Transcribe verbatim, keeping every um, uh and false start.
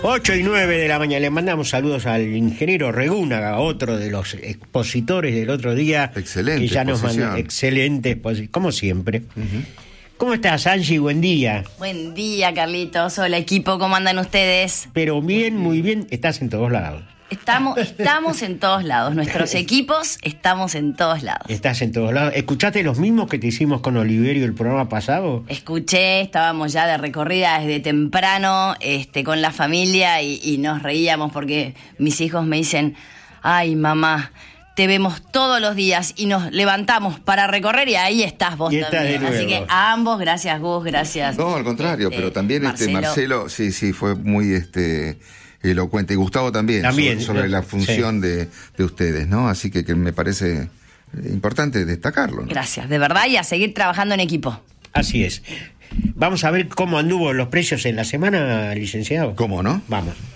ocho y nueve de la mañana. Le mandamos saludos al ingeniero Regúnaga, otro de los expositores del otro día. Excelente que ya nos exposición. mandó excelente exposición, como siempre. Uh-huh. ¿Cómo estás, Angie? Buen día. Buen día, Carlitos. Hola, equipo. ¿Cómo andan ustedes? Pero bien, muy bien. Estás en todos lados. Estamos, estamos en todos lados. Nuestros equipos estamos en todos lados. Estás en todos lados. ¿Escuchaste los mismos que te hicimos con Oliverio el programa pasado? Escuché, estábamos ya de recorrida desde temprano este, con la familia y, y nos reíamos porque mis hijos me dicen, ay, mamá, te vemos todos los días y nos levantamos para recorrer y ahí estás vos y también. Estás Así que a ambos, gracias Gus, gracias. No, al contrario, este, pero también Marcelo. este Marcelo, sí, sí, fue muy este elocuente. Y Gustavo también, también sobre, sobre la función sí. de, de ustedes, ¿no? Así que, que me parece importante destacarlo, ¿no? Gracias, de verdad, y a seguir trabajando en equipo. Así es. Vamos a ver cómo anduvo los precios en la semana, licenciado. ¿Cómo no? Vamos.